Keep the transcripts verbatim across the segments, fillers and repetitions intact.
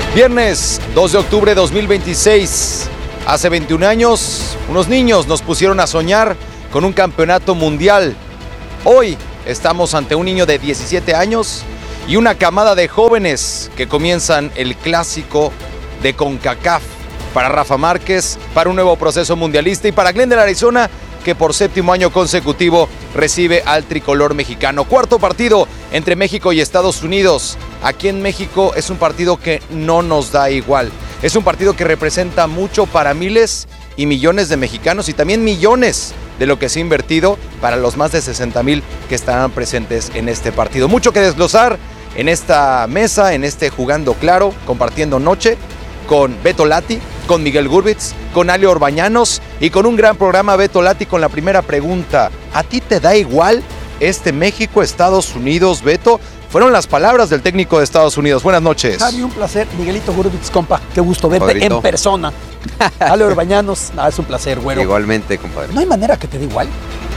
Viernes dos de octubre de dos mil veintiséis. Hace veintiún años, unos niños nos pusieron a soñar con un campeonato mundial. Hoy estamos ante un niño de diecisiete años y una camada de jóvenes que comienzan el clásico de CONCACAF. Para Rafa Márquez, para un nuevo proceso mundialista, y para Glendale, Arizona, que por séptimo año consecutivo recibe al tricolor mexicano. Cuarto partido entre México y Estados Unidos. Aquí en México es un partido que no nos da igual. Es un partido que representa mucho para miles y millones de mexicanos y también millones de lo que se ha invertido para los más de sesenta mil que estarán presentes en este partido. Mucho que desglosar en esta mesa, en este Jugando Claro, compartiendo noche con Beto Lati, con Miguel Gurbitz, con Ale Orbañanos y con un gran programa. Beto Lati, con la primera pregunta: ¿a ti te da igual este México-Estados Unidos, Beto? Fueron las palabras del técnico de Estados Unidos. Buenas noches. Javi, un placer. Miguelito Gurbitz, compa, qué gusto verte Padrito. En persona. Ale Orbañanos, ah, es un placer, güero. Igualmente, compadre. No hay manera que te dé igual.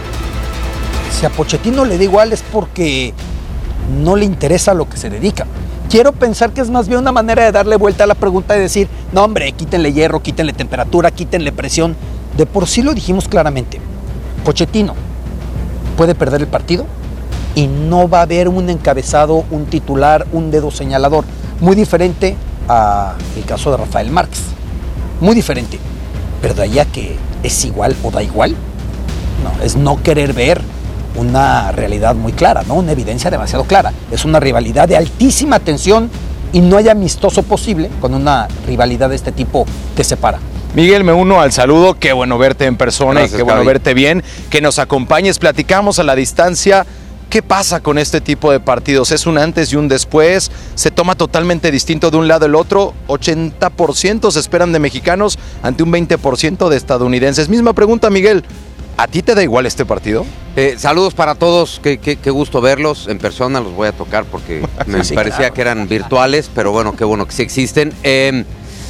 Si a Pochettino le da igual es porque no le interesa a lo que se dedica. Quiero pensar que es más bien una manera de darle vuelta a la pregunta y decir, no hombre, quítenle hierro, quítenle temperatura, quítenle presión. De por sí lo dijimos claramente. Pochettino puede perder el partido y no va a haber un encabezado, un titular, un dedo señalador. Muy diferente al caso de Rafael Márquez. Muy diferente. Pero de allá que es igual o da igual, no, es no querer ver una realidad muy clara, ¿no? Una evidencia demasiado clara. Es una rivalidad de altísima tensión y no hay amistoso posible con una rivalidad de este tipo que separa. Miguel, me uno al saludo. Qué bueno verte en persona. Gracias, y qué bueno Javi. verte bien, que nos acompañes, platicamos a la distancia. ¿Qué pasa con este tipo de partidos? ¿Es un antes y un después? ¿Se toma totalmente distinto de un lado al otro? ochenta por ciento se esperan de mexicanos ante un veinte por ciento de estadounidenses. Misma pregunta, Miguel. ¿A ti te da igual este partido? Eh, saludos para todos, qué, qué, qué gusto verlos en persona, los voy a tocar porque me Sí, parecía claro. que eran virtuales, pero bueno, qué bueno que sí existen. Eh,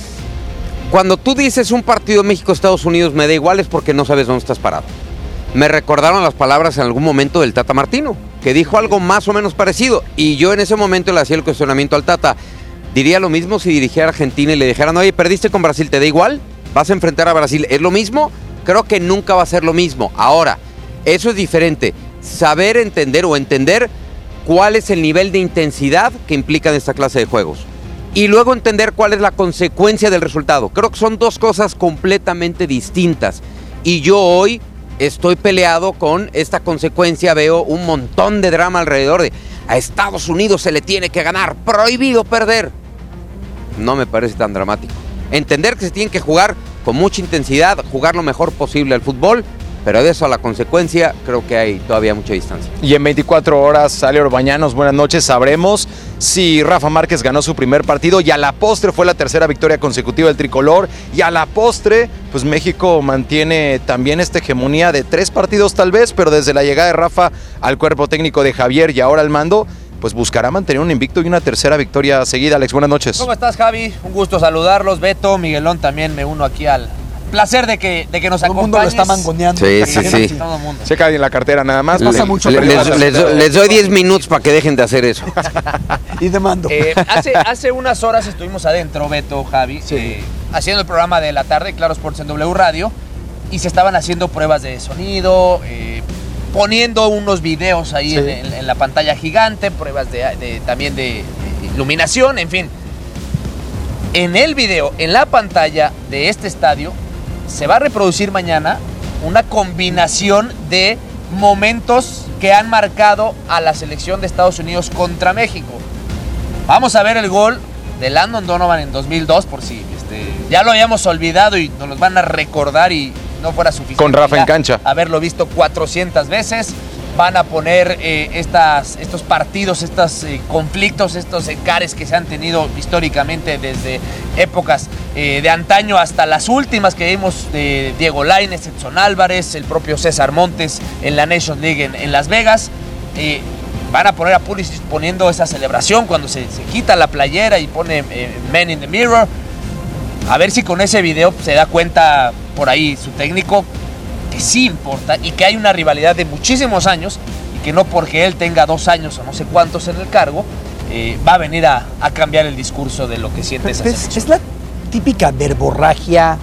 cuando tú dices un partido México-Estados Unidos me da igual es porque no sabes dónde estás parado. Me recordaron las palabras en algún momento del Tata Martino, que dijo algo más o menos parecido, y yo en ese momento le hacía el cuestionamiento al Tata. Diría lo mismo si dirigiera a Argentina y le dijeran, oye, perdiste con Brasil, ¿te da igual? ¿Vas a enfrentar a Brasil? ¿Es lo mismo? Creo que nunca va a ser lo mismo. Ahora, eso es diferente. Saber entender o entender cuál es el nivel de intensidad que implican esta clase de juegos. Y luego entender cuál es la consecuencia del resultado. Creo que son dos cosas completamente distintas. Y yo hoy estoy peleado con esta consecuencia. Veo un montón de drama alrededor de a Estados Unidos se le tiene que ganar, prohibido perder. No me parece tan dramático. Entender que se tienen que jugar con mucha intensidad, jugar lo mejor posible al fútbol, pero de eso a la consecuencia creo que hay todavía mucha distancia. Y en veinticuatro horas, Ale Orbañanos, buenas noches, sabremos si Rafa Márquez ganó su primer partido y a la postre fue la tercera victoria consecutiva del tricolor, y a la postre, pues México mantiene también esta hegemonía de tres partidos tal vez, pero desde la llegada de Rafa al cuerpo técnico de Javier y ahora al mando, pues buscará mantener un invicto y una tercera victoria seguida. Alex, buenas noches. ¿Cómo estás, Javi? Un gusto saludarlos. Beto, Miguelón, también me uno aquí al placer de que, de que nos Todo el mundo lo acompañes. está mangoneando. Sí, sí, sí. Todo el mundo. Checa ahí en la cartera nada más. Pasa Le- mucho, le- pero les, pasa. les- les doy diez minutos para que dejen de hacer eso. Y demando. Eh, hace, hace unas horas estuvimos adentro, Beto, Javi, Sí. eh, haciendo el programa de la tarde, Claro Sports en W Radio, y se estaban haciendo pruebas de sonido, eh, poniendo unos videos ahí Sí. en, en- en la pantalla gigante, pruebas de, de- también de, de iluminación, en fin. En el video, en la pantalla de este estadio, se va a reproducir mañana una combinación de momentos que han marcado a la selección de Estados Unidos contra México. Vamos a ver el gol de Landon Donovan en dos mil dos, por si este, ya lo habíamos olvidado y nos los van a recordar y no fuera suficiente. Con Rafa ya en cancha. Haberlo visto cuatrocientas veces. Van a poner eh, estas, estos partidos, estos eh, conflictos, estos encares que se han tenido históricamente desde épocas eh, de antaño hasta las últimas que vimos de Diego Lainez, Edson Álvarez, el propio César Montes en la Nations League en, en Las Vegas. Eh, van a poner a Pulisic poniendo esa celebración cuando se, se quita la playera y pone eh, Man in the Mirror. A ver si con ese video se da cuenta por ahí su técnico que sí importa y que hay una rivalidad de muchísimos años y que no porque él tenga dos años o no sé cuántos en el cargo, eh, va a venir a, a cambiar el discurso de lo que siente esa Es, selección. es la típica verborragia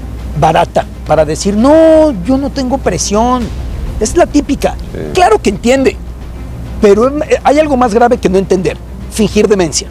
barata para decir, no, yo no tengo presión. Es la típica. Sí. Claro que entiende, pero hay algo más grave que no entender, fingir demencia.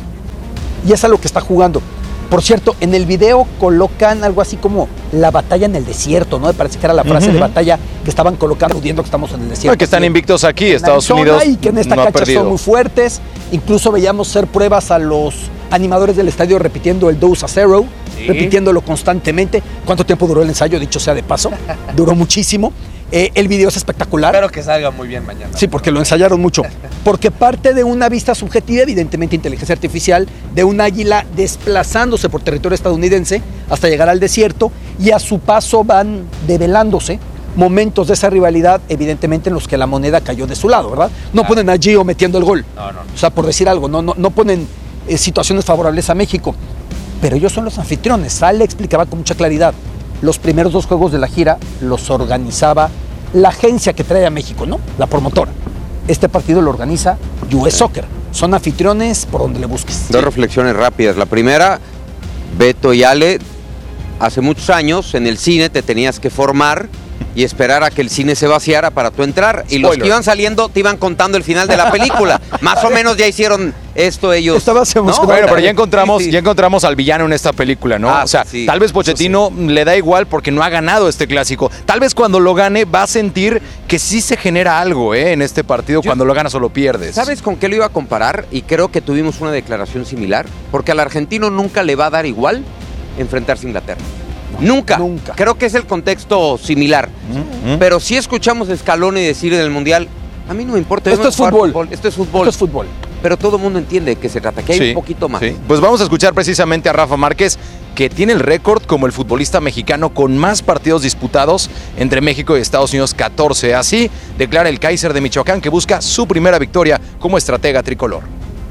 Y es a lo que está jugando. Por cierto, en el video colocan algo así como la batalla en el desierto, ¿no? Me parece que era la frase Uh-huh. de batalla que estaban colocando, aludiendo que estamos en el desierto. No, que están Sí. invictos aquí, En Estados Arizona, Unidos y que en esta no ha cancha perdido. son muy fuertes. Incluso veíamos hacer pruebas a los animadores del estadio repitiendo el dos a cero, Sí. repitiéndolo constantemente. ¿Cuánto tiempo duró el ensayo? Dicho sea de paso, duró muchísimo. Eh, el video es espectacular. Espero que salga muy bien mañana. Sí, porque lo ensayaron mucho. Porque parte de una vista subjetiva, evidentemente inteligencia artificial, de un águila desplazándose por territorio estadounidense hasta llegar al desierto, y a su paso van develándose momentos de esa rivalidad, evidentemente en los que la moneda cayó de su lado, ¿verdad? No Claro. ponen a Gio metiendo el gol. No, no, no. O sea, por decir algo, no, no, no ponen eh, situaciones favorables a México. Pero ellos son los anfitriones. Sale explicaba con mucha claridad. Los primeros dos juegos de la gira los organizaba la agencia que trae a México, ¿no? La promotora. Este partido lo organiza U S Soccer. Son anfitriones por donde le busques. Dos reflexiones rápidas. La primera, Beto y Ale, hace muchos años en el cine te tenías que formar y esperar a que el cine se vaciara para tú entrar. Y los Spoiler. que iban saliendo te iban contando el final de la película. Más o menos ya hicieron esto ellos. Estabas ¿no? emocionado. Bueno, pero ya encontramos, Sí, sí. ya encontramos al villano en esta película, ¿no? Ah, o sea, sí. tal vez Pochettino le da igual porque no ha ganado este clásico. Tal vez cuando lo gane va a sentir que sí se genera algo, ¿eh? En este partido. Yo- Cuando lo ganas o lo pierdes. ¿Sabes con qué lo iba a comparar? Y creo que tuvimos una declaración similar. Porque al argentino nunca le va a dar igual enfrentarse a Inglaterra. Nunca. nunca. Creo que es el contexto similar. ¿Mm? Pero si escuchamos a Scaloni decir en el Mundial, a mí no me importa. Esto vamos es a jugar fútbol. Esto es fútbol. Esto es fútbol. Pero todo el mundo entiende de qué se trata, que hay Sí, un poquito más. sí. Pues vamos a escuchar precisamente a Rafa Márquez, que tiene el récord como el futbolista mexicano con más partidos disputados entre México y Estados Unidos, catorce. Así declara el Kaiser de Michoacán, que busca su primera victoria como estratega tricolor.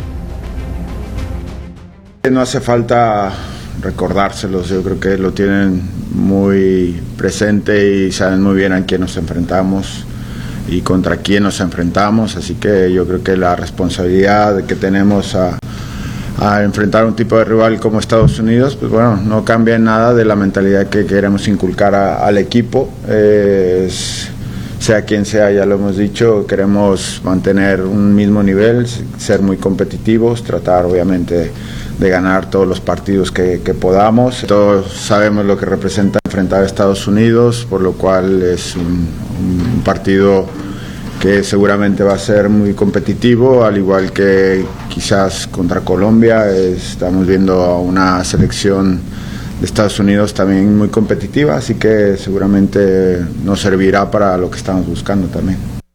No hace falta recordárselos, yo creo que lo tienen muy presente y saben muy bien a quién nos enfrentamos y contra quién nos enfrentamos, así que yo creo que la responsabilidad que tenemos a, a enfrentar un tipo de rival como Estados Unidos, pues bueno, no cambia en nada de la mentalidad que queremos inculcar a, al equipo. Eh, es, sea quien sea, ya lo hemos dicho, queremos mantener un mismo nivel, ser muy competitivos, tratar obviamente de ganar todos los partidos que, que podamos. Todos sabemos lo que representa enfrentar a Estados Unidos, por lo cual es un, un partido que seguramente va a ser muy competitivo, al igual que quizás contra Colombia. Estamos viendo a una selección de Estados Unidos también muy competitiva, así que seguramente nos servirá para lo que estamos buscando también.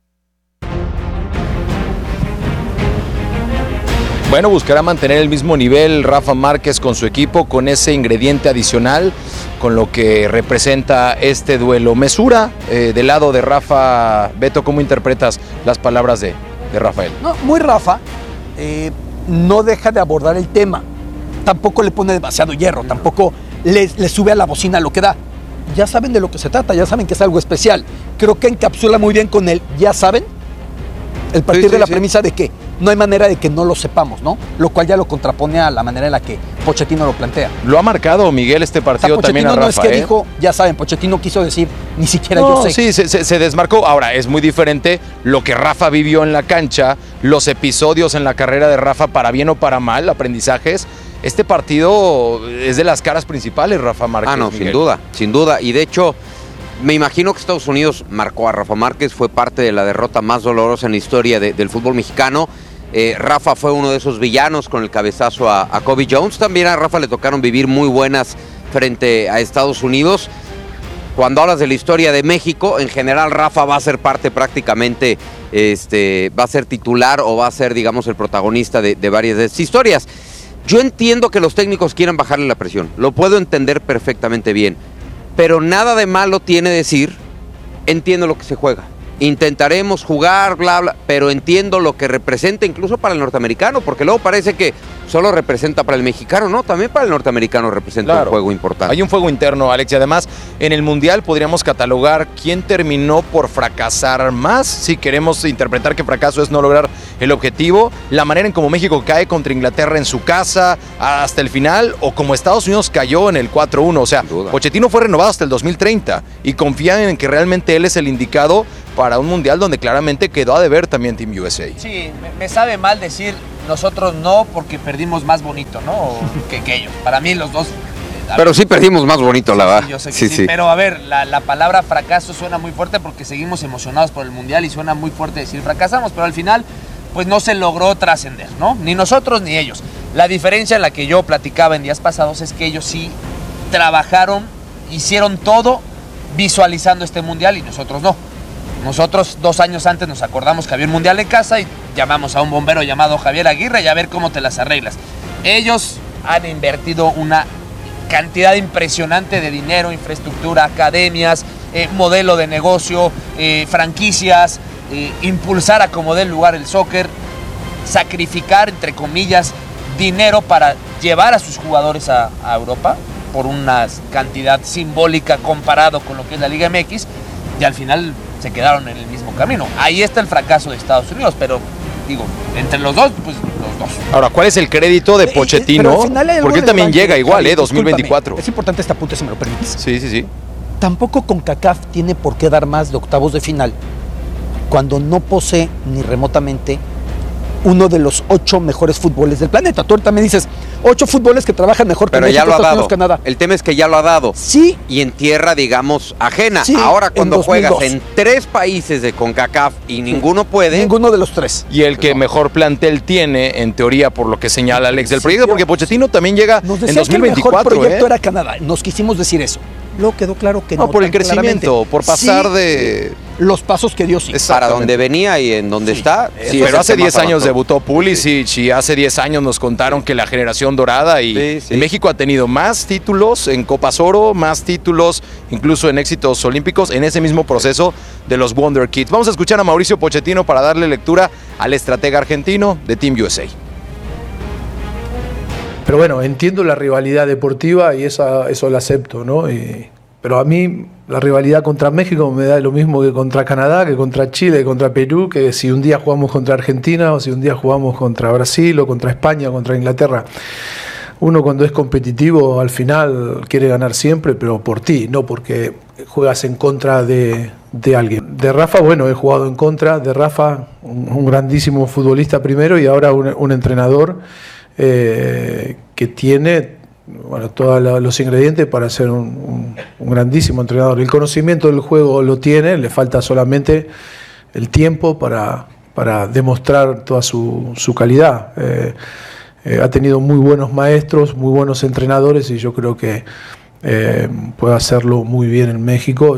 Bueno, buscará mantener el mismo nivel Rafa Márquez con su equipo, con ese ingrediente adicional, con lo que representa este duelo. Mesura, eh, del lado de Rafa. Beto, ¿cómo interpretas las palabras de, de Rafael? No, muy Rafa, eh, no deja de abordar el tema. Tampoco le pone demasiado hierro, tampoco le, le sube a la bocina lo que da. Ya saben de lo que se trata, ya saben que es algo especial. Creo que encapsula muy bien con él, ya saben, el partir Sí, sí, de la sí. premisa de que no hay manera de que no lo sepamos, ¿no? Lo cual ya lo contrapone a la manera en la que Pochettino lo plantea. Lo ha marcado Miguel este O sea, partido también Pochettino a no es Rafa. que ¿eh? dijo, ya saben, Pochettino quiso decir, ni siquiera No, yo sé. sí, se, se- se desmarcó. Ahora, es muy diferente lo que Rafa vivió en la cancha, los episodios en la carrera de Rafa, para bien o para mal, aprendizajes. Este partido es de las caras principales, Rafa Márquez. Ah, no, Miguel. sin duda, sin duda. Y de hecho, me imagino que Estados Unidos marcó a Rafa Márquez, fue parte de la derrota más dolorosa en la historia de- del fútbol mexicano. Eh, Rafa fue uno de esos villanos con el cabezazo a, a Kobe Jones. También a Rafa le tocaron vivir muy buenas frente a Estados Unidos. Cuando hablas de la historia de México, en general Rafa va a ser parte prácticamente, este, va a ser titular o va a ser, digamos, el protagonista de, de varias de estas historias. Yo entiendo que los técnicos quieran bajarle la presión, lo puedo entender perfectamente bien, pero nada de malo tiene decir, entiendo lo que se juega. Intentaremos jugar, bla, bla, pero entiendo lo que representa incluso para el norteamericano, porque luego parece que solo representa para el mexicano, no, también para el norteamericano representa Claro. un juego importante. Hay un fuego interno, Alex, y además en el Mundial podríamos catalogar quién terminó por fracasar más, si queremos interpretar que fracaso es no lograr el objetivo, la manera en cómo México cae contra Inglaterra en su casa hasta el final, o como Estados Unidos cayó en el cuatro uno, o sea, Sin duda. Pochettino fue renovado hasta el dos mil treinta y confían en que realmente él es el indicado para un Mundial donde claramente quedó a deber también Team U S A. Sí, me, me sabe mal decir nosotros no porque perdimos más bonito, ¿no? Que, que ellos. Para mí los dos... eh, a Pero ver, sí perdimos más bonito, la sí, verdad. yo sé que Sí, sí, sí. Pero a ver, la, la palabra fracaso suena muy fuerte porque seguimos emocionados por el Mundial y suena muy fuerte decir fracasamos, pero al final pues no se logró trascender, ¿no? Ni nosotros ni ellos. La diferencia en la que yo platicaba en días pasados es que ellos sí trabajaron, hicieron todo visualizando este Mundial y nosotros no. Nosotros dos años antes nos acordamos que había un Mundial en casa y llamamos a un bombero llamado Javier Aguirre y a ver cómo te las arreglas. Ellos han invertido una cantidad impresionante de dinero, infraestructura, academias, eh, modelo de negocio, eh, franquicias, eh, impulsar a como dé el lugar el soccer, sacrificar, entre comillas, dinero para llevar a sus jugadores a, a Europa por una cantidad simbólica comparado con lo que es la Liga M X, y al final se quedaron en el mismo camino. Ahí está el fracaso de Estados Unidos, pero digo, entre los dos, pues los dos. Ahora, ¿cuál es el crédito de Eh, eh, Pochettino? pero al final hay algo Porque él también relevante, llega igual, Javi, ¿eh? dos mil veinticuatro. discúlpame, Es importante este apunte, si me lo permites. Sí, sí, sí. Tampoco CONCACAF tiene por qué dar más de octavos de final cuando no posee ni remotamente uno de los ocho mejores fútboles del planeta. Tú ahorita me dices, ocho fútboles que trabajan mejor que Pero México, ya lo ha Estados dado. Unidos, Canadá. El tema es que ya lo ha dado. Sí, Y en tierra, digamos, ajena. Sí, Ahora en cuando dos mil juegas dos. en tres países de CONCACAF y ninguno puede, ninguno de los tres. Y el que mejor plantel tiene, en teoría, por lo que señala Alex del Sí, proyecto, yo- porque Pochettino también llega Nos en decía dos que mil el mejor veinticuatro, proyecto ¿eh? era Canadá. Nos quisimos decir eso. Luego quedó claro que no. No, por el tan crecimiento, claramente. por pasar Sí, de... los pasos que dio sí. Es- para exactamente. donde venía y en donde Sí. está. sí, Pero es hace el que diez más años avanzó. debutó Pulisic y hace diez años nos contaron que la generación dorada y, Sí, sí. y México ha tenido más títulos en Copas Oro, más títulos incluso en éxitos olímpicos en ese mismo proceso de los Wonder Kids. Vamos a escuchar a Mauricio Pochettino para darle lectura al estratega argentino de Team U S A. Pero bueno, entiendo la rivalidad deportiva y esa, eso lo acepto, ¿no? Y- pero a mí la rivalidad contra México me da lo mismo que contra Canadá, que contra Chile, que contra Perú, que si un día jugamos contra Argentina o si un día jugamos contra Brasil o contra España o contra Inglaterra. Uno cuando es competitivo al final quiere ganar siempre, pero por ti, no porque juegas en contra de, de alguien. De Rafa, bueno, he jugado en contra de Rafa, un, un grandísimo futbolista primero y ahora un, un entrenador eh, que tiene bueno, todos la- los ingredientes para ser un, un- un grandísimo entrenador. El conocimiento del juego lo tiene, le falta solamente el tiempo para, para demostrar toda su, su calidad. Eh, eh, ha tenido muy buenos maestros, muy buenos entrenadores y yo creo que eh, puede hacerlo muy bien en México.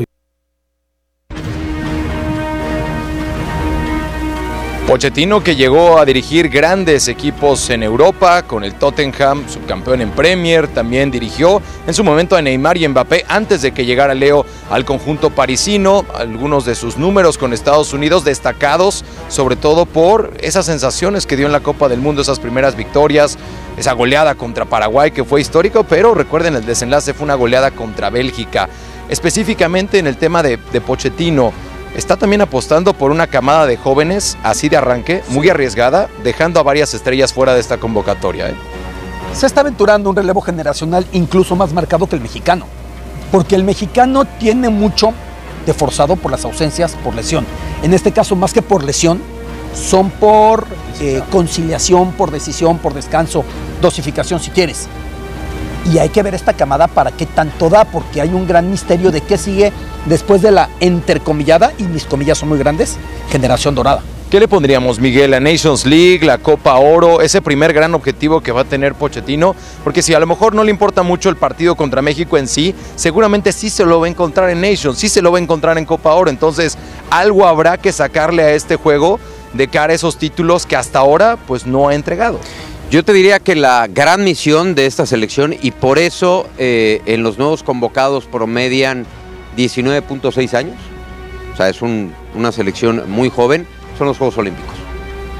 Pochettino, que llegó a dirigir grandes equipos en Europa con el Tottenham, subcampeón en Premier, también dirigió en su momento a Neymar y Mbappé antes de que llegara Leo al conjunto parisino. Algunos de sus números con Estados Unidos destacados, sobre todo por esas sensaciones que dio en la Copa del Mundo, esas primeras victorias, esa goleada contra Paraguay que fue histórico, pero recuerden, el desenlace fue una goleada contra Bélgica. Específicamente en el tema de, de Pochettino, está también apostando por una camada de jóvenes, así de arranque, muy arriesgada, dejando a varias estrellas fuera de esta convocatoria, ¿eh? Se está aventurando un relevo generacional incluso más marcado que el mexicano, porque el mexicano tiene mucho de forzado por las ausencias, por lesión. En este caso, más que por lesión, son por eh, conciliación, por decisión, por descanso, dosificación si quieres. Y hay que ver esta camada para qué tanto da, porque hay un gran misterio de qué sigue después de la intercomillada, y mis comillas son muy grandes, generación dorada. ¿Qué le pondríamos, Miguel? La Nations League, la Copa Oro, ese primer gran objetivo que va a tener Pochettino, porque si a lo mejor no le importa mucho el partido contra México en sí, seguramente sí se lo va a encontrar en Nations, sí se lo va a encontrar en Copa Oro, entonces algo habrá que sacarle a este juego de cara a esos títulos que hasta ahora pues no ha entregado. Yo te diría que la gran misión de esta selección, y por eso eh, en los nuevos convocados promedian diecinueve punto seis años, o sea, es un- una selección muy joven, son los Juegos Olímpicos.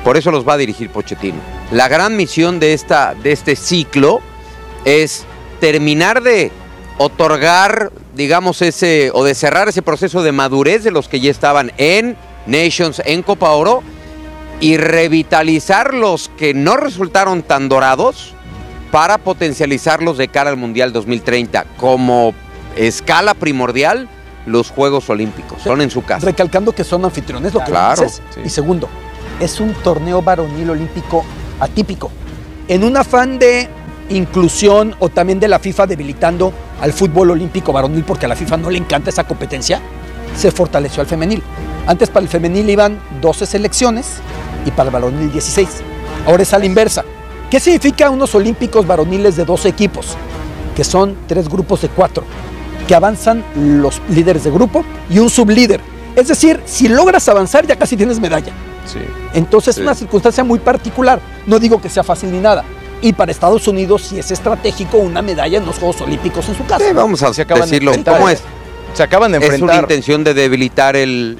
Por eso los va a dirigir Pochettino. La gran misión de, esta, de este ciclo es terminar de otorgar, digamos, ese o de cerrar ese proceso de madurez de los que ya estaban en Nations, en Copa Oro, y revitalizar los que no resultaron tan dorados para potencializarlos de cara al Mundial dos mil treinta como escala primordial. Los Juegos Olímpicos son en su casa. Recalcando que son anfitriones, lo que Claro, dices. sí. Y segundo, es un torneo varonil olímpico atípico. En un afán de inclusión o también de la FIFA debilitando al fútbol olímpico varonil, porque a la FIFA no le encanta esa competencia, se fortaleció al femenil. Antes para el femenil iban doce selecciones y para el varonil dieciséis. Ahora es a la inversa. ¿Qué significa unos olímpicos varoniles de doce equipos? Que son tres grupos de cuatro, que avanzan los líderes de grupo y un sublíder. Es decir, si logras avanzar ya casi tienes medalla. Sí. Entonces Sí. es una circunstancia muy particular. No digo que sea fácil ni nada. Y para Estados Unidos sí es estratégico una medalla en los Juegos Olímpicos en su casa. Sí, vamos a Se acaban de decirlo. enfrentar. ¿Cómo es? Se acaban de Es una enfrentar intención de debilitar el,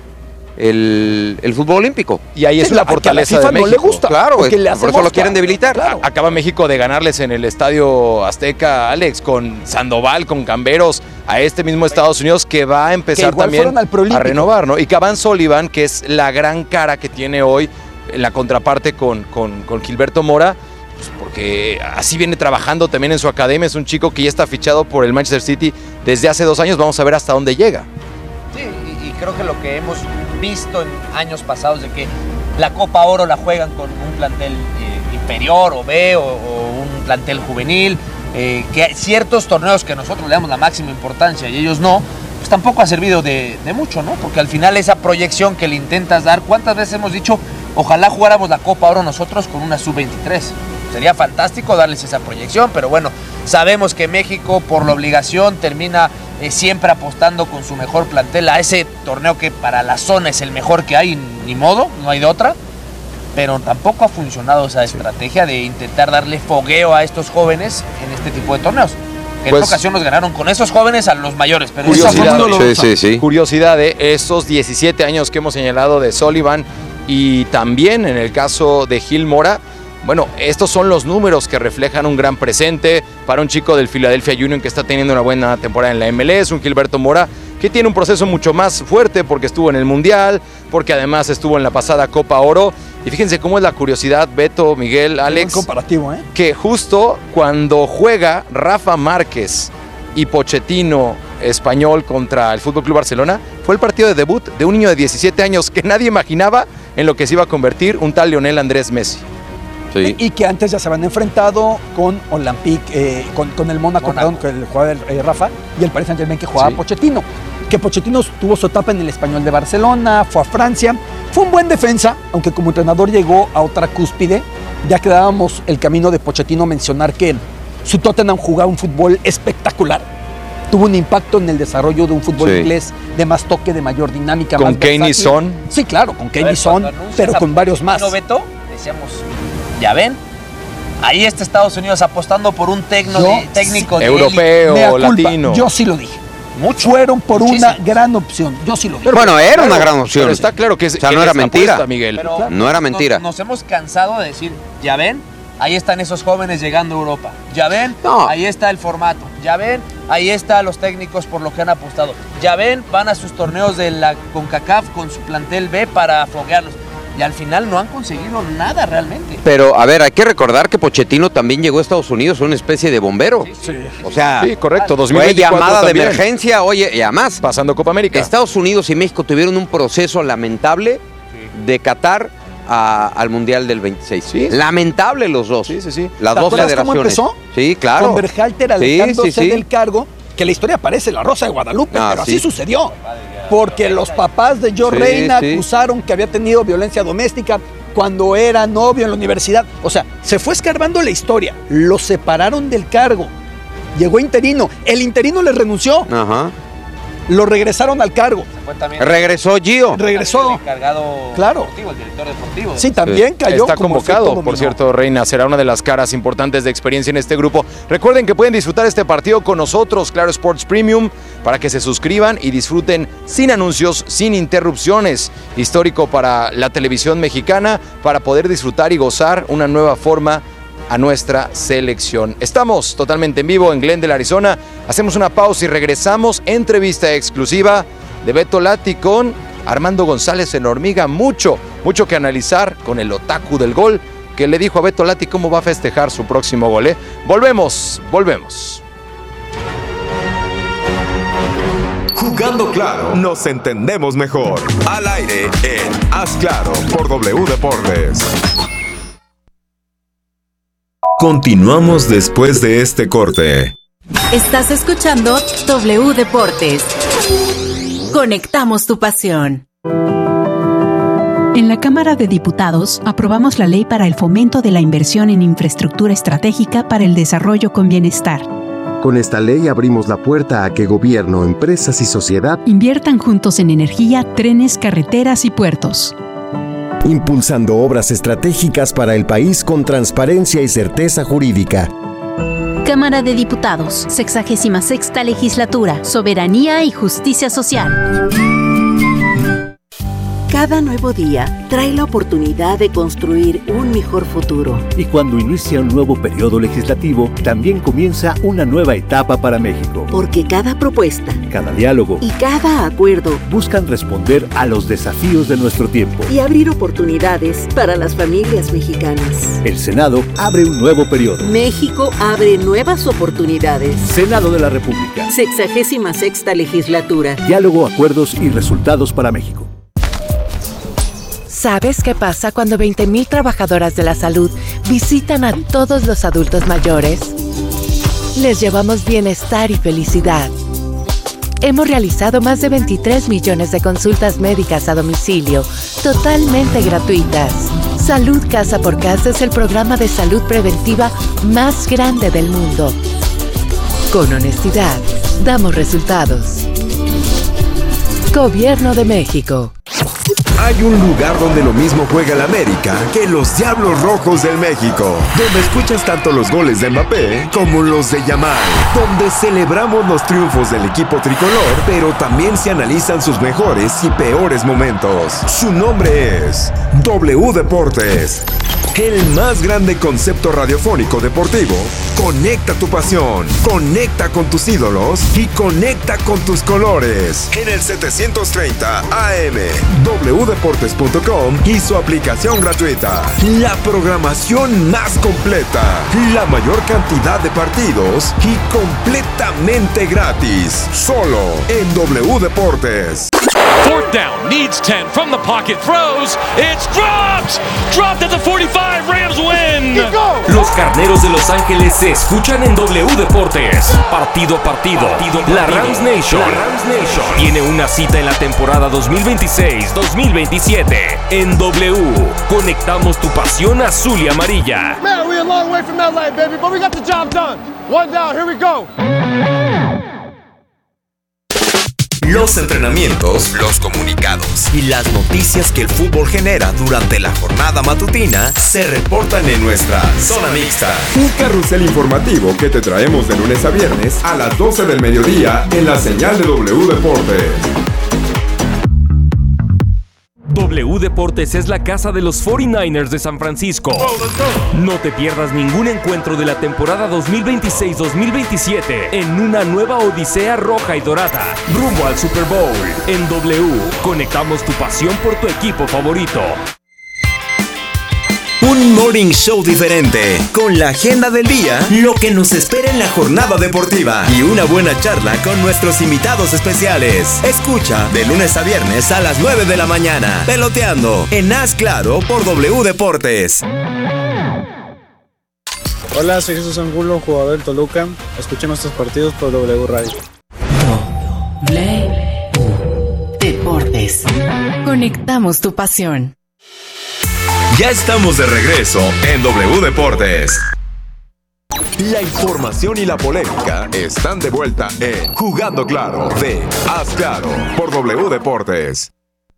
el, el fútbol olímpico. y ahí es Sí, una a que a la fortaleza FIFA de no México. le gusta. Claro, porque es- le por eso hacemos lo quieren ca- debilitar. Claro. Acaba México de ganarles en el Estadio Azteca, Alex, con Sandoval, con Camberos, a este mismo Estados Unidos que va a empezar igual también fueron al Proolímpico. a renovar, ¿no? Y Caban Sullivan, que es la gran cara que tiene hoy en la contraparte con, con, con Gilberto Mora, pues porque así viene trabajando también en su academia. Es un chico que ya está fichado por el Manchester City desde hace dos años. Vamos a ver hasta dónde llega. Sí, y, y creo que lo que hemos visto en años pasados de que la Copa Oro la juegan con un plantel eh, inferior o B o, o un plantel juvenil, eh, que hay ciertos torneos que nosotros le damos la máxima importancia y ellos no, pues tampoco ha servido de, de mucho, ¿no? Porque al final esa proyección que le intentas dar, ¿cuántas veces hemos dicho, ojalá jugáramos la Copa Oro nosotros con una sub veintitrés? Sería fantástico darles esa proyección, pero bueno, sabemos que México por la obligación termina eh, siempre apostando con su mejor plantel a ese torneo que para la zona es el mejor que hay, ni modo, no hay de otra, pero tampoco ha funcionado esa estrategia de intentar darle fogueo a estos jóvenes en este tipo de torneos. En Pues- esta ocasión nos ganaron con esos jóvenes a los mayores, pero Curiosidad. esa forma no lo- Sí, sí, sí. Curiosidad de esos diecisiete años que hemos señalado de Sullivan y también en el caso de Gil Mora. Bueno, estos son los números que reflejan un gran presente para un chico del Philadelphia Union que está teniendo una buena temporada en la M L S, un Gilberto Mora que tiene un proceso mucho más fuerte porque estuvo en el Mundial, porque además estuvo en la pasada Copa Oro. Y fíjense cómo es la curiosidad, Beto, Miguel, Buen Alex, comparativo, ¿eh? que justo cuando juega Rafa Márquez y Pochettino español contra el F C Barcelona, fue el partido de debut de un niño de diecisiete años que nadie imaginaba en lo que se iba a convertir un tal Lionel Andrés Messi. Sí. Y que antes ya se habían enfrentado con Olympique, eh, con, con el Mónaco, Mónaco. perdón, que el jugaba el, eh, Rafa, y el Paris Saint-Germain que jugaba Sí. Pochettino. Que Pochettino tuvo su etapa en el Español de Barcelona, fue a Francia, fue un buen defensa, aunque como entrenador llegó a otra cúspide. Ya quedábamos el camino de Pochettino mencionar que su Tottenham jugaba un fútbol espectacular. Tuvo un impacto en el desarrollo de un fútbol Sí. inglés de más toque, de mayor dinámica. Con más Kane y versátil. Son. Sí, claro, con A Kane ver, y Son, cuando anuncias pero a con varios más. Pochettino, Beto, decíamos, ya ven, ahí está Estados Unidos apostando por un tecno Yo- de- técnico de Europeo, Mea culpa, latino. yo sí lo dije. Mucho. Fueron por Muchísimo. una gran opción. Yo sí lo dije. Bueno, era una Claro, gran opción. Pero está claro que es, O sea, que no era es la mentira. apuesta, Miguel. Pero No era nos- mentira. Nos, hemos cansado de decir, ya ven, ahí están esos jóvenes llegando a Europa. Ya ven, No. ahí está el formato. Ya ven, ahí están los técnicos por lo que han apostado. Ya ven, van a sus torneos de la CONCACAF con su plantel B para foguearlos. Y al final no han conseguido nada realmente. Pero, a ver, hay que recordar que Pochettino también llegó a Estados Unidos, una especie de bombero. O sea, Sí, correcto. dos mil fue veinticuatro llamada de también, emergencia, oye, y además, pasando Copa América. Estados Unidos y México tuvieron un proceso lamentable de Qatar a- al Mundial del veintiséis. Sí. Lamentable los dos. Sí, sí, sí. Las ¿Te dos acuerdas cómo federaciones. empezó? Sí, claro. Con Berhalter Sí, alejándose sí, sí. del cargo, que la historia parece la Rosa de Guadalupe, Ah, pero sí. así sucedió. Porque los papás de Joe Sí, Reina sí. acusaron que había tenido violencia doméstica cuando era novio en la universidad. O sea, se fue escarbando la historia. Lo separaron del cargo. Llegó interino. El interino le renunció. Ajá. lo regresaron al cargo. Fue también Regresó Gio. Regresó. el encargado Claro. deportivo, el director deportivo. Sí, también cayó. Está como convocado, efecto por dominó. cierto, Reina. Será una de las caras importantes de experiencia en este grupo. Recuerden que pueden disfrutar este partido con nosotros, Claro Sports Premium, para que se suscriban y disfruten sin anuncios, sin interrupciones. Histórico para la televisión mexicana, para poder disfrutar y gozar una nueva forma a nuestra selección. Estamos totalmente en vivo en Glendale, Arizona. Hacemos una pausa y regresamos. Entrevista exclusiva de Beto Lati con Armando González en Hormiga. Mucho, mucho que analizar con el otaku del gol, que le dijo a Beto Lati cómo va a festejar su próximo gol. ¿eh? Volvemos, volvemos. Jugando claro, nos entendemos mejor. Al aire en Haz Claro por W Deportes. Continuamos después de este corte. Estás escuchando W Deportes. Conectamos tu pasión. En la Cámara de Diputados aprobamos la ley para el fomento de la inversión en infraestructura estratégica para el desarrollo con bienestar. Con esta ley abrimos la puerta a que gobierno, empresas y sociedad inviertan juntos en energía, trenes, carreteras y puertos, impulsando obras estratégicas para el país con transparencia y certeza jurídica. Cámara de Diputados, sexagésima sexta legislatura, soberanía y justicia social. Cada nuevo día trae la oportunidad de construir un mejor futuro. Y cuando inicia un nuevo periodo legislativo, también comienza una nueva etapa para México. Porque cada propuesta, cada diálogo y cada acuerdo buscan responder a los desafíos de nuestro tiempo y abrir oportunidades para las familias mexicanas. El Senado abre un nuevo periodo. México abre nuevas oportunidades. Senado de la República. Sexagésima sexta legislatura. Diálogo, acuerdos y resultados para México. ¿Sabes qué pasa cuando veinte mil trabajadoras de la salud visitan a todos los adultos mayores? Les llevamos bienestar y felicidad. Hemos realizado más de veintitrés millones de consultas médicas a domicilio, totalmente gratuitas. Salud Casa por Casa es el programa de salud preventiva más grande del mundo. Con honestidad, damos resultados. Gobierno de México. Hay un lugar donde lo mismo juega el América que los Diablos Rojos del México, donde escuchas tanto los goles de Mbappé como los de Yamal, donde celebramos los triunfos del equipo tricolor, pero también se analizan sus mejores y peores momentos. Su nombre es W Deportes, el más grande concepto radiofónico deportivo. Conecta tu pasión, conecta con tus ídolos y conecta con tus colores. En el setecientos treinta A M, w deportes punto com y su aplicación gratuita. La programación más completa, la mayor cantidad de partidos y completamente gratis. Solo en W Deportes. Fourth down, needs ten from the pocket, throws, it's dropped! Dropped at the forty-five, Rams win! Los Carneros de Los Ángeles se escuchan en W Deportes. Partido a partido, partido, partido. La Rams Nation, la Rams Nation tiene una cita en la temporada dos mil veintiséis dos mil veintisiete. En W, conectamos tu pasión azul y amarilla. Man, we're a long way from that line, baby, but we got the job done. One down, here we go. Los entrenamientos, los comunicados y las noticias que el fútbol genera durante la jornada matutina se reportan en nuestra Zona Mixta. Un carrusel informativo que te traemos de lunes a viernes a las doce del mediodía en la señal de W Deportes. W Deportes es la casa de los cuarenta y nueve ers de San Francisco. No te pierdas ningún encuentro de la temporada dos mil veintiséis dos mil veintisiete en una nueva odisea roja y dorada, rumbo al Super Bowl. En W, conectamos tu pasión por tu equipo favorito. Un morning show diferente, con la agenda del día, lo que nos espera en la jornada deportiva y una buena charla con nuestros invitados especiales. Escucha de lunes a viernes a las nueve de la mañana, Peloteando, en Haz Claro por W Deportes. Hola, soy Jesús Angulo, jugador del Toluca. Escuchen nuestros partidos por W Radio. W Deportes. Conectamos tu pasión. Ya estamos de regreso en W Deportes. La información y la polémica están de vuelta en Jugando Claro de Haz Claro por W Deportes.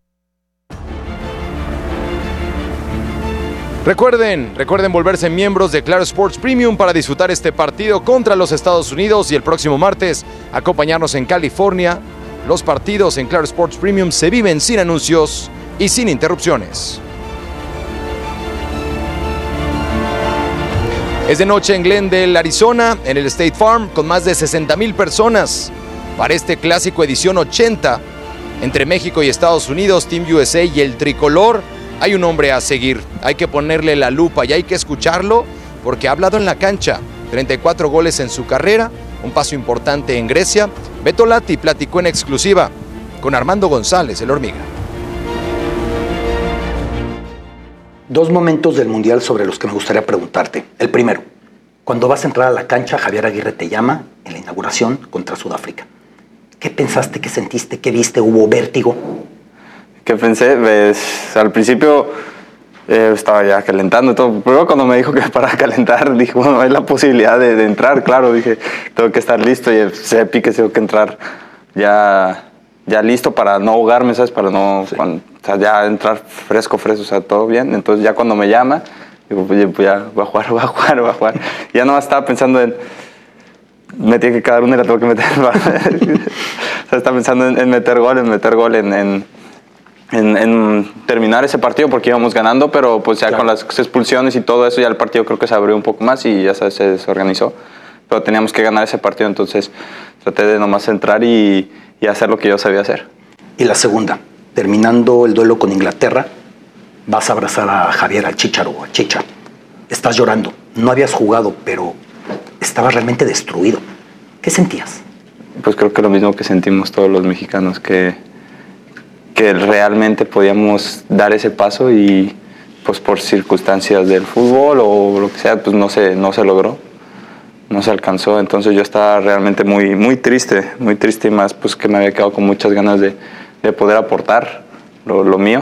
Recuerden, recuerden volverse miembros de Claro Sports Premium para disfrutar este partido contra los Estados Unidos y el próximo martes acompañarnos en California. Los partidos en Claro Sports Premium se viven sin anuncios y sin interrupciones. Es de noche en Glendale, Arizona, en el State Farm, con más de sesenta mil personas para este clásico edición ochenta entre México y Estados Unidos, Team U S A y el tricolor. Hay un hombre a seguir, hay que ponerle la lupa y hay que escucharlo porque ha hablado en la cancha. treinta y cuatro goles en su carrera, un paso importante en Grecia. Beto Lati platicó en exclusiva con Armando González, el Hormiga. Dos momentos del Mundial sobre los que me gustaría preguntarte. El primero, cuando vas a entrar a la cancha, Javier Aguirre te llama en la inauguración contra Sudáfrica. ¿Qué pensaste, qué sentiste, qué viste? ¿Hubo vértigo? ¿Qué pensé? Pues, al principio eh, estaba ya calentando y todo. Pero cuando me dijo que para calentar, dije, bueno, hay la posibilidad de, de entrar, claro. Dije, tengo que estar listo y ese pique tengo que entrar ya, ya listo para no ahogarme, ¿sabes? Para no, sí. cuando, o sea, ya entrar fresco, fresco, o sea, todo bien. Entonces ya cuando me llama, digo, pues ya voy a jugar, voy a jugar, voy a jugar. Y ya no estaba pensando en, me tiene que quedar una y la tengo que meter. O sea, estaba pensando en, en meter gol, en meter gol, en... en En, en terminar ese partido porque íbamos ganando, pero pues ya claro. con las expulsiones y todo eso ya el partido creo que se abrió un poco más y ya se, se desorganizó, pero teníamos que ganar ese partido, entonces traté de nomás entrar y, y hacer lo que yo sabía hacer. Y la segunda, terminando el duelo con Inglaterra, vas a abrazar a Javier, al Chícharo, a Chicha. Estás llorando, no habías jugado, pero estabas realmente destruido. ¿Qué sentías? Pues creo que lo mismo que sentimos todos los mexicanos, que que realmente podíamos dar ese paso y pues por circunstancias del fútbol o lo que sea, pues no se, no se logró, no se alcanzó. Entonces yo estaba realmente muy, muy triste, muy triste y más pues que me había quedado con muchas ganas de, de poder aportar lo, lo mío.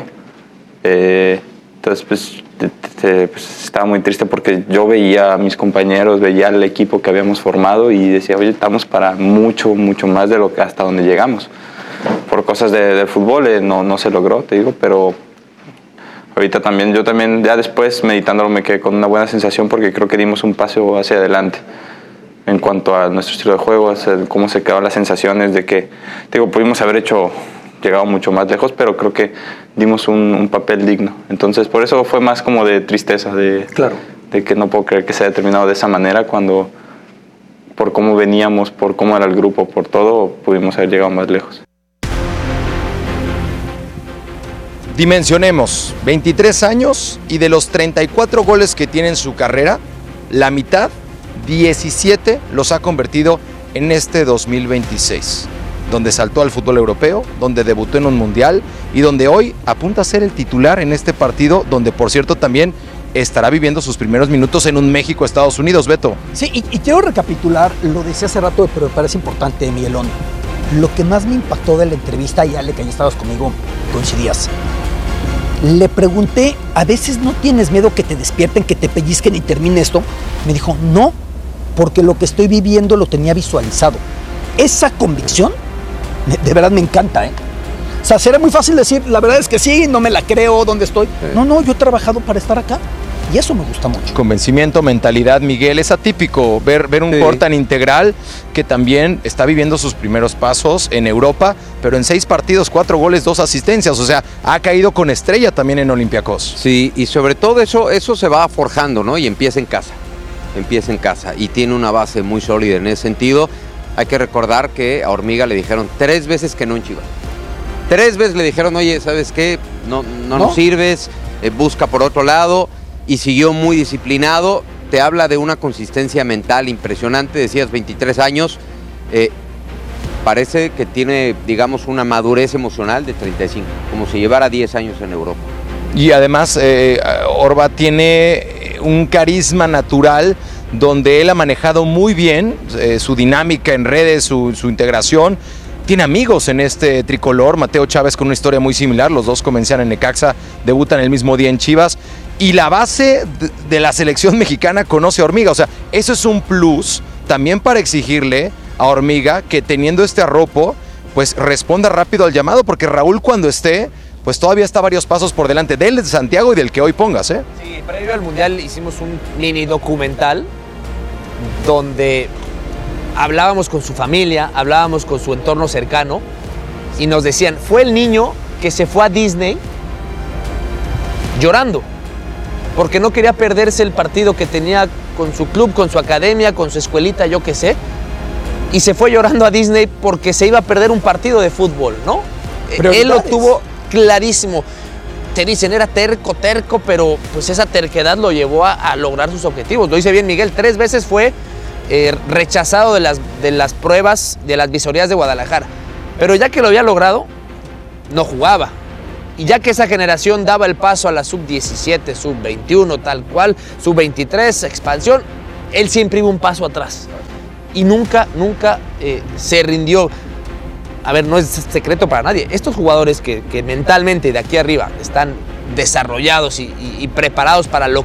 Eh, entonces pues, te, te, pues estaba muy triste porque yo veía a mis compañeros, veía al equipo que habíamos formado y decía, oye, estamos para mucho, mucho más de lo que hasta donde llegamos. Por cosas de, de fútbol eh, no, no se logró, te digo, pero ahorita también, yo también ya después meditándolo me quedé con una buena sensación porque creo que dimos un paso hacia adelante en cuanto a nuestro estilo de juego, cómo se quedaron las sensaciones de que, te digo, pudimos haber hecho, llegado mucho más lejos, pero creo que dimos un, un papel digno. Entonces por eso fue más como de tristeza, de, claro. de que no puedo creer que se haya terminado de esa manera cuando por cómo veníamos, por cómo era el grupo, por todo, pudimos haber llegado más lejos. Dimensionemos, veintitrés años y de los treinta y cuatro goles que tiene en su carrera, la mitad, diecisiete, los ha convertido en este dos mil veintiséis, donde saltó al fútbol europeo, donde debutó en un mundial y donde hoy apunta a ser el titular en este partido, donde por cierto también estará viviendo sus primeros minutos en un México-Estados Unidos, Beto. Sí, y, y quiero recapitular, lo decía hace rato, pero me parece importante, Miguelón. Lo que más me impactó de la entrevista, y Ale, que ahí estabas conmigo, coincidías. Le pregunté, ¿a veces no tienes miedo que te despierten, que te pellizquen y termine esto? Me dijo, no, porque lo que estoy viviendo lo tenía visualizado. Esa convicción, de verdad me encanta, ¿eh? O sea, será muy fácil decir, la verdad es que sí, no me la creo, ¿dónde estoy? Sí. No, no, yo he trabajado para estar acá. Y eso me gusta mucho. Convencimiento, mentalidad, Miguel. Es atípico ver, ver un sí. jugador tan integral que también está viviendo sus primeros pasos en Europa, pero en seis partidos, cuatro goles, dos asistencias. O sea, ha caído con estrella también en Olympiacos. Sí, y sobre todo eso, eso se va forjando, ¿no? Y empieza en casa. Empieza en casa. Y tiene una base muy sólida en ese sentido. Hay que recordar que a Hormiga le dijeron tres veces que no en Chivas. Tres veces le dijeron, oye, ¿sabes qué? No, no, ¿No? nos sirves, eh, busca por otro lado. Y siguió muy disciplinado, te habla de una consistencia mental impresionante, decías veintitrés años, eh, parece que tiene, digamos, una madurez emocional de treinta y cinco, como si llevara diez años en Europa. Y además, eh, Orba tiene un carisma natural donde él ha manejado muy bien eh, su dinámica en redes, su, su integración. Tiene amigos en este tricolor, Mateo Chávez con una historia muy similar, los dos comenzaron en Necaxa, debutan el mismo día en Chivas. y la base de, de la selección mexicana conoce a Hormiga. O sea, eso es un plus también para exigirle a Hormiga que teniendo este arropo, pues responda rápido al llamado, porque Raúl cuando esté, pues todavía está varios pasos por delante del de Santiago y del que hoy pongas, ¿eh? Sí, previo al Mundial hicimos un mini documental donde hablábamos con su familia, hablábamos con su entorno cercano y nos decían, fue el niño que se fue a Disney llorando, porque no quería perderse el partido que tenía con su club, con su academia, con su escuelita, yo qué sé, y se fue llorando a Disney porque se iba a perder un partido de fútbol, ¿no? Él lo tuvo clarísimo. Te dicen, era terco, terco, pero pues esa terquedad lo llevó a, a lograr sus objetivos. Lo dice bien Miguel, tres veces fue eh, rechazado de las, de las pruebas, de las visorías de Guadalajara. Pero ya que lo había logrado, no jugaba. Y ya que esa generación daba el paso a la sub diecisiete, sub veintiuno, tal cual, sub veintitrés, expansión, él siempre iba un paso atrás. Y nunca, nunca eh, se rindió. A ver, no es secreto para nadie. Estos jugadores que, que mentalmente de aquí arriba están desarrollados y, y, y preparados para lo